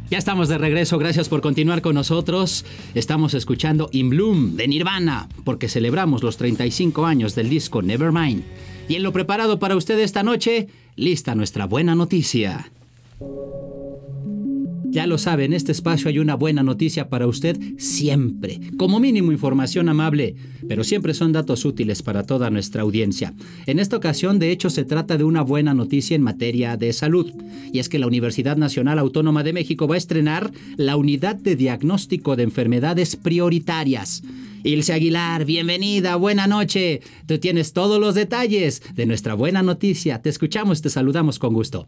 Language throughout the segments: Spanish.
Ya estamos de regreso, gracias por continuar con nosotros. Estamos escuchando In Bloom de Nirvana, porque celebramos los 35 años del disco Nevermind. Y en lo preparado para usted esta noche, lista nuestra buena noticia. Ya lo sabe, en este espacio hay una buena noticia para usted siempre. Como mínimo información amable, pero siempre son datos útiles para toda nuestra audiencia. En esta ocasión, de hecho, se trata de una buena noticia en materia de salud. Y es que la Universidad Nacional Autónoma de México va a estrenar la Unidad de Diagnóstico de Enfermedades Prioritarias. Ilse Aguilar, bienvenida, buena noche. Tú tienes todos los detalles de nuestra buena noticia. Te escuchamos, te saludamos con gusto.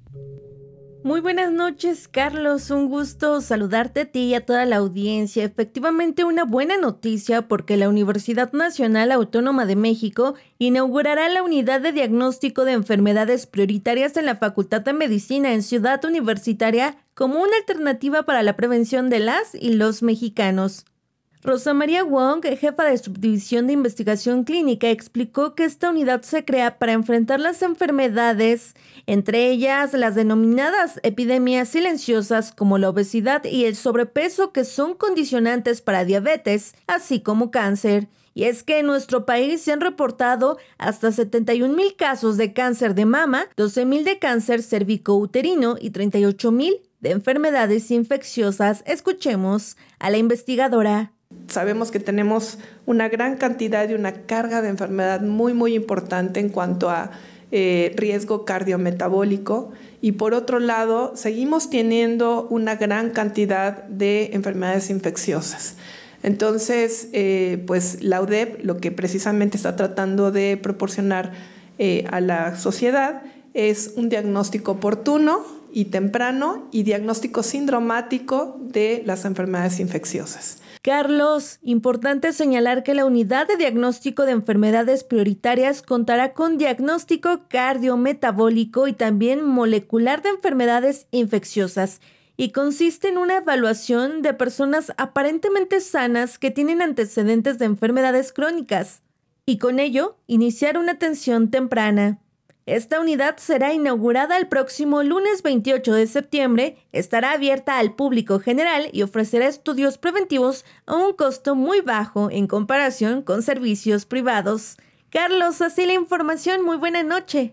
Muy buenas noches, Carlos. Un gusto saludarte a ti y a toda la audiencia. Efectivamente, una buena noticia porque la Universidad Nacional Autónoma de México inaugurará la Unidad de Diagnóstico de Enfermedades Prioritarias en la Facultad de Medicina en Ciudad Universitaria como una alternativa para la prevención de las y los mexicanos. Rosa María Wong, jefa de Subdivisión de Investigación Clínica, explicó que esta unidad se crea para enfrentar las enfermedades, entre ellas las denominadas epidemias silenciosas como la obesidad y el sobrepeso, que son condicionantes para diabetes, así como cáncer. Y es que en nuestro país se han reportado hasta 71,000 casos de cáncer de mama, 12,000 de cáncer cervicouterino y 38,000 de enfermedades infecciosas. Escuchemos a la investigadora. Sabemos que tenemos una gran cantidad y una carga de enfermedad muy importante en cuanto a riesgo cardiometabólico, y por otro lado seguimos teniendo una gran cantidad de enfermedades infecciosas. Entonces, pues la UDEP lo que precisamente está tratando de proporcionar a la sociedad es un diagnóstico oportuno y temprano y diagnóstico sindromático de las enfermedades infecciosas. Carlos, importante señalar que la Unidad de Diagnóstico de Enfermedades Prioritarias contará con diagnóstico cardiometabólico y también molecular de enfermedades infecciosas, y consiste en una evaluación de personas aparentemente sanas que tienen antecedentes de enfermedades crónicas, y con ello iniciar una atención temprana. Esta unidad será inaugurada el próximo lunes 28 de septiembre, estará abierta al público general y ofrecerá estudios preventivos a un costo muy bajo en comparación con servicios privados. Carlos, así la información. Muy buena noche.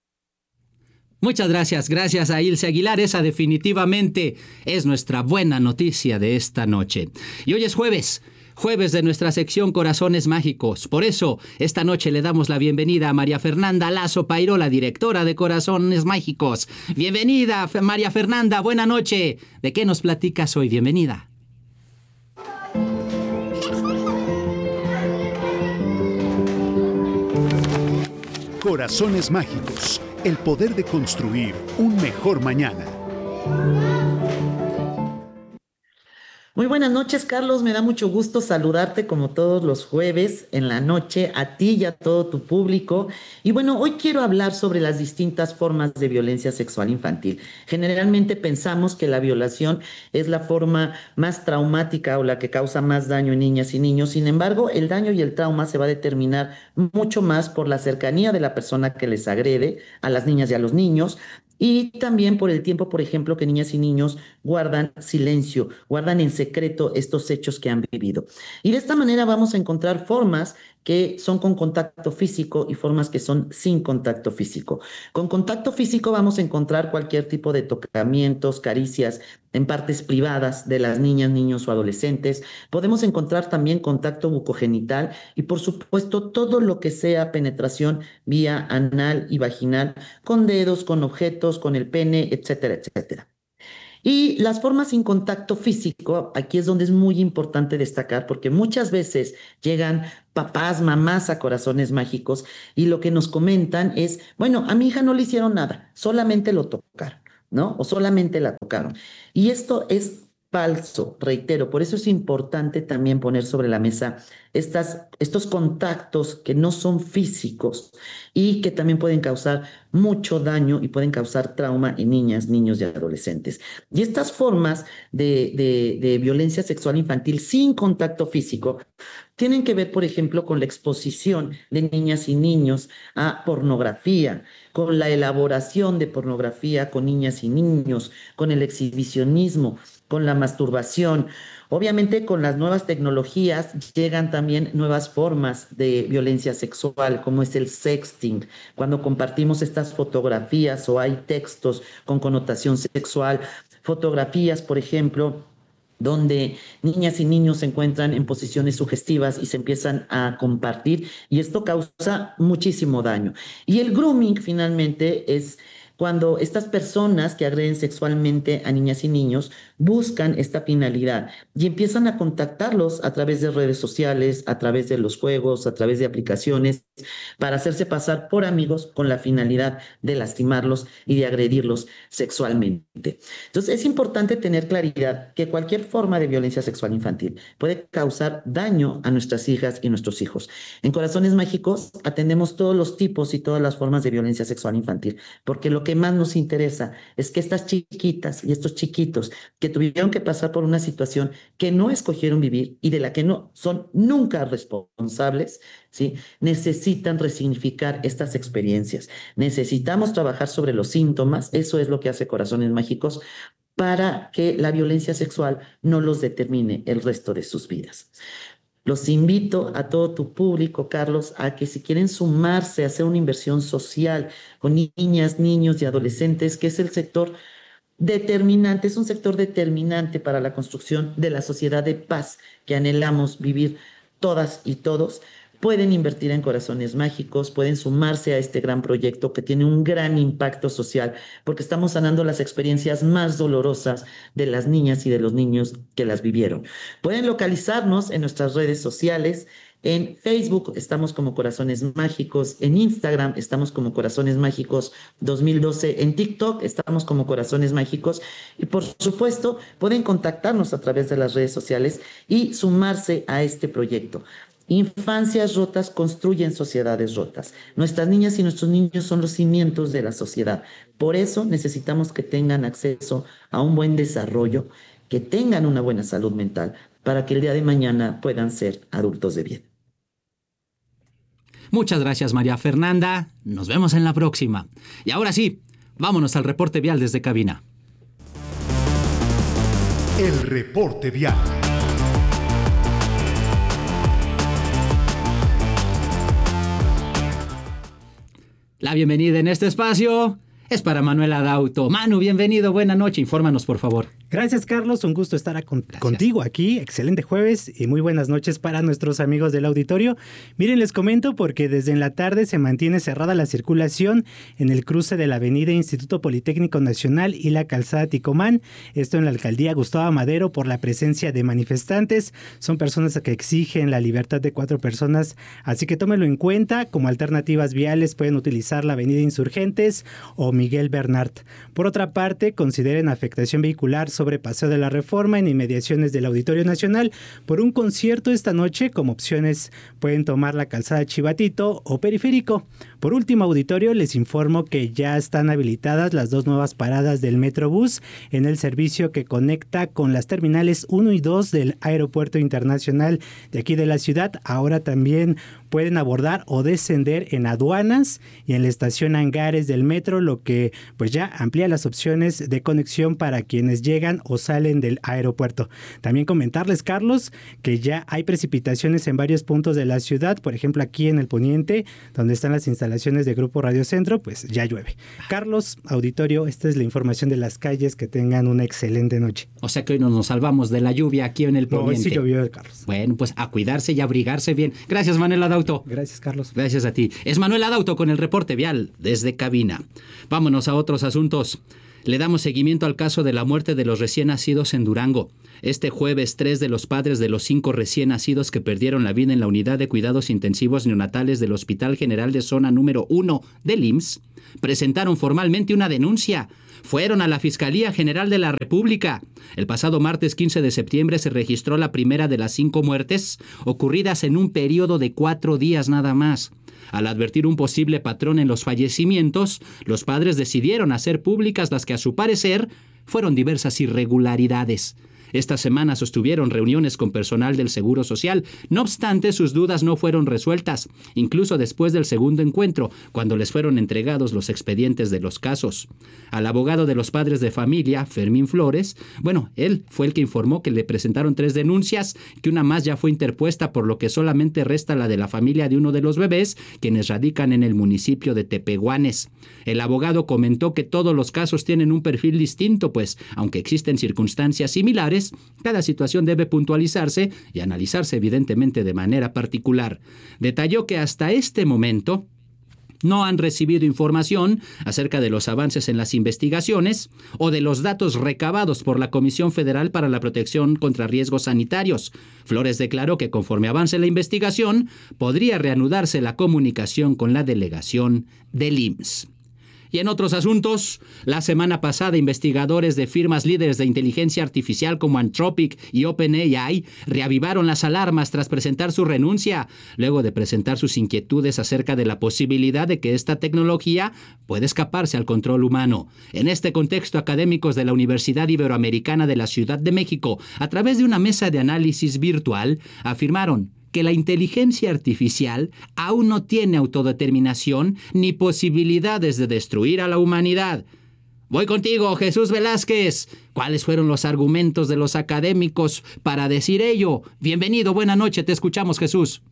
Muchas gracias a Ilse Aguilar. Esa definitivamente es nuestra buena noticia de esta noche. Y hoy es jueves de nuestra sección Corazones Mágicos. Por eso, esta noche le damos la bienvenida a María Fernanda Lazo Pairola, directora de Corazones Mágicos. Bienvenida, María Fernanda, buena noche. ¿De qué nos platicas hoy? Bienvenida. Corazones Mágicos, el poder de construir un mejor mañana. Muy buenas noches, Carlos. Me da mucho gusto saludarte como todos los jueves en la noche, a ti y a todo tu público. Y bueno, hoy quiero hablar sobre las distintas formas de violencia sexual infantil. Generalmente pensamos que la violación es la forma más traumática o la que causa más daño en niñas y niños. Sin embargo, el daño y el trauma se va a determinar mucho más por la cercanía de la persona que les agrede a las niñas y a los niños, y también por el tiempo, por ejemplo, que niñas y niños guardan silencio, guardan en secreto estos hechos que han vivido. Y de esta manera vamos a encontrar formas que son con contacto físico y formas que son sin contacto físico. Con contacto físico vamos a encontrar cualquier tipo de tocamientos, caricias en partes privadas de las niñas, niños o adolescentes. Podemos encontrar también contacto bucogenital y, por supuesto, todo lo que sea penetración vía anal y vaginal, con dedos, con objetos, con el pene, etcétera, etcétera. Y las formas sin contacto físico, aquí es donde es muy importante destacar, porque muchas veces llegan papás, mamás a Corazones Mágicos y lo que nos comentan es, bueno, a mi hija no le hicieron nada, solamente lo tocaron, ¿no? O solamente la tocaron. Y esto es falso, reitero, por eso es importante también poner sobre la mesa estos contactos que no son físicos y que también pueden causar mucho daño y pueden causar trauma en niñas, niños y adolescentes. Y estas formas de violencia sexual infantil sin contacto físico tienen que ver, por ejemplo, con la exposición de niñas y niños a pornografía, con la elaboración de pornografía con niñas y niños, con el exhibicionismo, con la masturbación. Obviamente, con las nuevas tecnologías llegan también nuevas formas de violencia sexual, como es el sexting, cuando compartimos estas fotografías o hay textos con connotación sexual, fotografías, por ejemplo, donde niñas y niños se encuentran en posiciones sugestivas y se empiezan a compartir, y esto causa muchísimo daño. Y el grooming finalmente es cuando estas personas que agreden sexualmente a niñas y niños buscan esta finalidad y empiezan a contactarlos a través de redes sociales, a través de los juegos, a través de aplicaciones, para hacerse pasar por amigos con la finalidad de lastimarlos y de agredirlos sexualmente. Entonces, es importante tener claridad que cualquier forma de violencia sexual infantil puede causar daño a nuestras hijas y nuestros hijos. En Corazones Mágicos atendemos todos los tipos y todas las formas de violencia sexual infantil, porque lo que más nos interesa es que estas chiquitas y estos chiquitos que tuvieron que pasar por una situación que no escogieron vivir y de la que no son nunca responsables, ¿sí?, necesitan resignificar estas experiencias. Necesitamos trabajar sobre los síntomas, eso es lo que hace Corazones Mágicos, para que la violencia sexual no los determine el resto de sus vidas. Los invito a todo tu público, Carlos, a que si quieren sumarse a hacer una inversión social con niñas, niños y adolescentes, que es el sector determinante, es un sector determinante para la construcción de la sociedad de paz que anhelamos vivir todas y todos, pueden invertir en Corazones Mágicos, pueden sumarse a este gran proyecto que tiene un gran impacto social, porque estamos sanando las experiencias más dolorosas de las niñas y de los niños que las vivieron. Pueden localizarnos en nuestras redes sociales. En Facebook estamos como Corazones Mágicos, en Instagram estamos como Corazones Mágicos 2012, en TikTok estamos como Corazones Mágicos y por supuesto pueden contactarnos a través de las redes sociales y sumarse a este proyecto. Infancias rotas construyen sociedades rotas. Nuestras niñas y nuestros niños son los cimientos de la sociedad. Por eso necesitamos que tengan acceso a un buen desarrollo, que tengan una buena salud mental, para que el día de mañana puedan ser adultos de bien. Muchas gracias, María Fernanda. Nos vemos en la próxima. Y ahora sí, vámonos al reporte vial desde cabina. El reporte vial. La bienvenida en este espacio es para Manuel Adauto. Manu, bienvenido, buena noche. Infórmanos, por favor. Gracias, Carlos. Un gusto estar contigo aquí. Excelente jueves y muy buenas noches para nuestros amigos del auditorio. Miren, les comento porque desde en la tarde se mantiene cerrada la circulación en el cruce de la avenida Instituto Politécnico Nacional y la calzada Ticomán. Esto en la alcaldía Gustavo Madero por la presencia de manifestantes. Son personas que exigen la libertad de 4 personas, así que tómenlo en cuenta. Como alternativas viales pueden utilizar la avenida Insurgentes o Miguel Bernard. Por otra parte, consideren afectación vehicular sobre Paseo de la Reforma en inmediaciones del Auditorio Nacional por un concierto esta noche. Como opciones pueden tomar la calzada Chivatito o Periférico. Por último, auditorio, les informo que ya están habilitadas las 2 nuevas paradas del Metrobús en el servicio que conecta con las terminales 1 y 2 del Aeropuerto Internacional de aquí de la ciudad. Ahora también pueden abordar o descender en aduanas y en la estación Hangares del metro, lo que pues ya amplía las opciones de conexión para quienes llegan o salen del aeropuerto. También comentarles, Carlos, que ya hay precipitaciones en varios puntos de la ciudad, por ejemplo aquí en el poniente, donde están las instalaciones de Grupo Radio Centro, pues ya llueve. Carlos, auditorio, esta es la información de las calles, que tengan una excelente noche. O sea que hoy nos salvamos de la lluvia aquí en el poniente. No, hoy sí llovió, Carlos. Bueno, pues a cuidarse y abrigarse bien. Gracias, Manuel Adauto. Gracias, Carlos. Gracias a ti. Es Manuel Adauto con el reporte vial desde cabina. Vámonos a otros asuntos. Le damos seguimiento al caso de la muerte de los recién nacidos en Durango. Este jueves, 3 de los padres de los 5 recién nacidos que perdieron la vida en la unidad de cuidados intensivos neonatales del Hospital General de Zona número 1 del IMSS presentaron formalmente una denuncia. Fueron a la Fiscalía General de la República. El pasado martes 15 de septiembre se registró la primera de las 5 muertes ocurridas en un periodo de 4 días nada más. Al advertir un posible patrón en los fallecimientos, los padres decidieron hacer públicas las que a su parecer fueron diversas irregularidades. Esta semana sostuvieron reuniones con personal del Seguro Social. No obstante, sus dudas no fueron resueltas, incluso después del segundo encuentro, cuando les fueron entregados los expedientes de los casos. Al abogado de los padres de familia, Fermín Flores, él fue el que informó que le presentaron 3 denuncias, que una más ya fue interpuesta, por lo que solamente resta la de la familia de uno de los bebés, quienes radican en el municipio de Tepehuanes. El abogado comentó que todos los casos tienen un perfil distinto, pues, aunque existen circunstancias similares, cada situación debe puntualizarse y analizarse evidentemente de manera particular. Detalló que hasta este momento no han recibido información acerca de los avances en las investigaciones o de los datos recabados por la Comisión Federal para la Protección contra Riesgos Sanitarios. Flores declaró que conforme avance la investigación, podría reanudarse la comunicación con la delegación del IMSS. Y en otros asuntos, la semana pasada investigadores de firmas líderes de inteligencia artificial como Anthropic y OpenAI reavivaron las alarmas tras presentar su renuncia, luego de presentar sus inquietudes acerca de la posibilidad de que esta tecnología puede escaparse al control humano. En este contexto, académicos de la Universidad Iberoamericana de la Ciudad de México, a través de una mesa de análisis virtual, afirmaron que la inteligencia artificial aún no tiene autodeterminación ni posibilidades de destruir a la humanidad. Voy contigo, Jesús Velázquez. ¿Cuáles fueron los argumentos de los académicos para decir ello? Bienvenido, buena noche, te escuchamos, Jesús.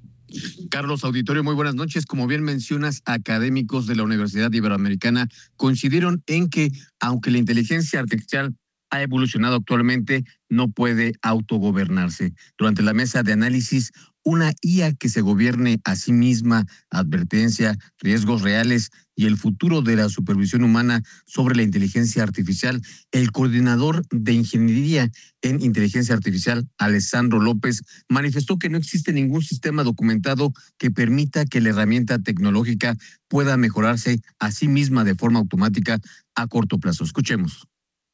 Carlos, auditorio, muy buenas noches. Como bien mencionas, académicos de la Universidad Iberoamericana coincidieron en que, aunque la inteligencia artificial ha evolucionado actualmente, no puede autogobernarse. Durante la mesa de análisis, una IA que se gobierne a sí misma, advertencia, riesgos reales y el futuro de la supervisión humana sobre la inteligencia artificial, el coordinador de ingeniería en inteligencia artificial, Alessandro López, manifestó que no existe ningún sistema documentado que permita que la herramienta tecnológica pueda mejorarse a sí misma de forma automática a corto plazo. Escuchemos.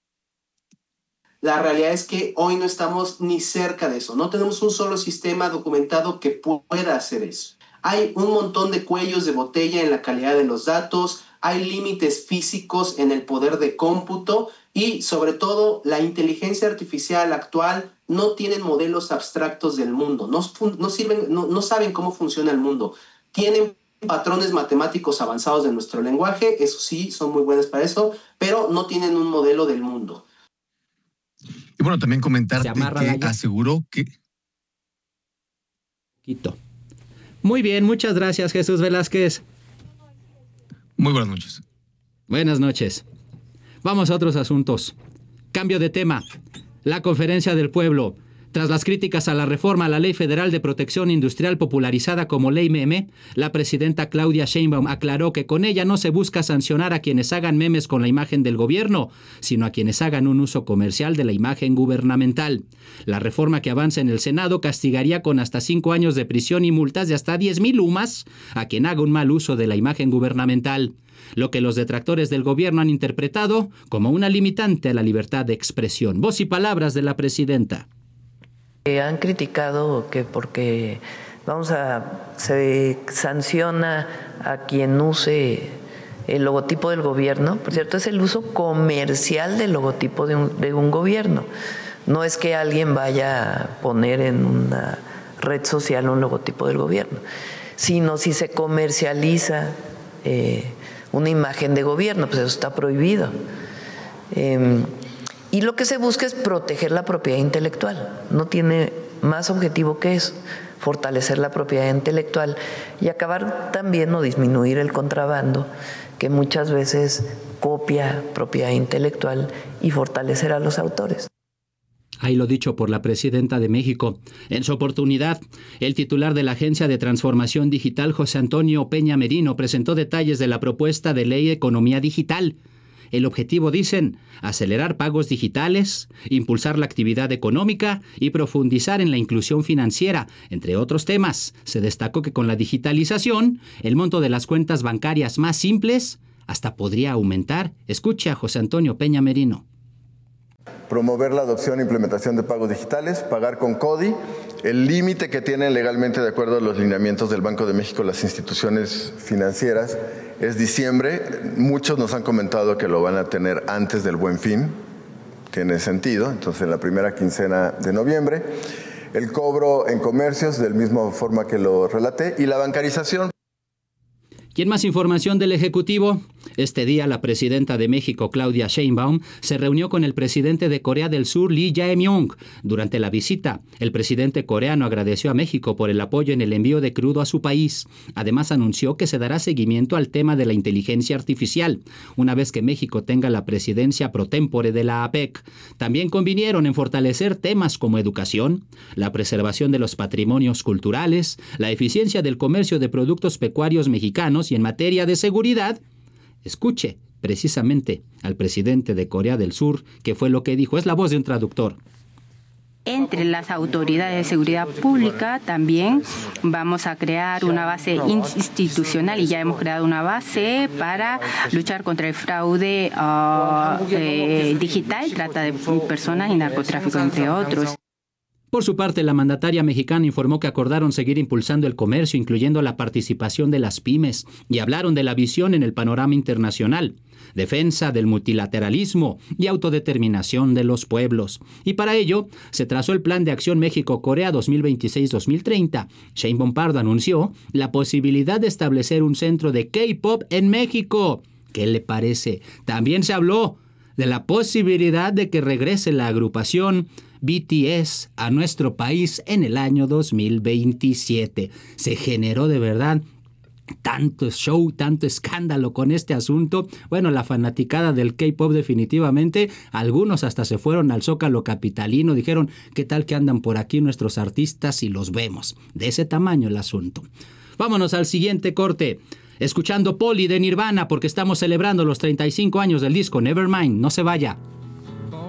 La realidad es que hoy no estamos ni cerca de eso. No tenemos un solo sistema documentado que pueda hacer eso. Hay un montón de cuellos de botella en la calidad de los datos, hay límites físicos en el poder de cómputo y, sobre todo, la inteligencia artificial actual no tiene modelos abstractos del mundo. No saben cómo funciona el mundo. Tienen patrones matemáticos avanzados de nuestro lenguaje, eso sí, son muy buenas para eso, pero no tienen un modelo del mundo. Y bueno, también comentarte que aseguró que... Muy bien, muchas gracias, Jesús Velázquez. Muy buenas noches. Buenas noches. Vamos a otros asuntos. Cambio de tema. La Conferencia del Pueblo. Tras las críticas a la reforma a la Ley Federal de Protección Industrial popularizada como Ley Meme, la presidenta Claudia Sheinbaum aclaró que con ella no se busca sancionar a quienes hagan memes con la imagen del gobierno, sino a quienes hagan un uso comercial de la imagen gubernamental. La reforma que avanza en el Senado castigaría con hasta 5 años de prisión y multas de hasta 10,000 UMAS a quien haga un mal uso de la imagen gubernamental, lo que los detractores del gobierno han interpretado como una limitante a la libertad de expresión. Voz y palabras de la presidenta. Han criticado que porque se sanciona a quien use el logotipo del gobierno. Por cierto, es el uso comercial del logotipo de un gobierno. No es que alguien vaya a poner en una red social un logotipo del gobierno, sino si se comercializa una imagen de gobierno, pues eso está prohibido. Y lo que se busca es proteger la propiedad intelectual. No tiene más objetivo que eso, fortalecer la propiedad intelectual y acabar también o disminuir el contrabando que muchas veces copia propiedad intelectual y fortalecer a los autores. Ahí lo dicho por la presidenta de México. En su oportunidad, el titular de la Agencia de Transformación Digital, José Antonio Peña Merino, presentó detalles de la propuesta de ley Economía Digital. El objetivo, dicen, acelerar pagos digitales, impulsar la actividad económica y profundizar en la inclusión financiera, entre otros temas. Se destacó que con la digitalización, el monto de las cuentas bancarias más simples hasta podría aumentar. Escuche a José Antonio Peña Merino. Promover la adopción e implementación de pagos digitales, pagar con CODI, el límite que tienen legalmente de acuerdo a los lineamientos del Banco de México las instituciones financieras es diciembre. Muchos nos han comentado que lo van a tener antes del Buen Fin. Tiene sentido, entonces en la primera quincena de noviembre. El cobro en comercios, de la misma forma que lo relaté, y la bancarización. Y en más información del Ejecutivo, este día la presidenta de México, Claudia Sheinbaum, se reunió con el presidente de Corea del Sur, Lee Jae-myung. Durante la visita, el presidente coreano agradeció a México por el apoyo en el envío de crudo a su país. Además, anunció que se dará seguimiento al tema de la inteligencia artificial, una vez que México tenga la presidencia pro tempore de la APEC. También convinieron en fortalecer temas como educación, la preservación de los patrimonios culturales, la eficiencia del comercio de productos pecuarios mexicanos y en materia de seguridad. Escuche precisamente al presidente de Corea del Sur, que fue lo que dijo. Es la voz de un traductor. Entre las autoridades de seguridad pública también vamos a crear una base institucional y ya hemos creado una base para luchar contra el fraude digital, trata de personas y narcotráfico, entre otros. Por su parte, la mandataria mexicana informó que acordaron seguir impulsando el comercio, incluyendo la participación de las pymes, y hablaron de la visión en el panorama internacional, defensa del multilateralismo y autodeterminación de los pueblos. Y para ello, se trazó el Plan de Acción México-Corea 2026-2030. Sheinbaum Pardo anunció la posibilidad de establecer un centro de K-pop en México. ¿Qué le parece? También se habló de la posibilidad de que regrese la agrupación BTS a nuestro país en el año 2027. Se generó de verdad tanto show, tanto escándalo con este asunto. Bueno, la fanaticada del K-pop definitivamente, algunos hasta se fueron al Zócalo capitalino, dijeron, ¿qué tal que andan por aquí nuestros artistas y los vemos? De ese tamaño el asunto. Vámonos al siguiente corte. Escuchando Poli de Nirvana porque estamos celebrando los 35 años del disco Nevermind. No se vaya.